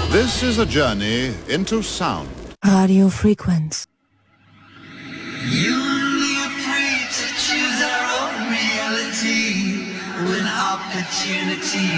This is a journey into sound. Radio Frequenz. You and me are free to choose our own reality with opportunity.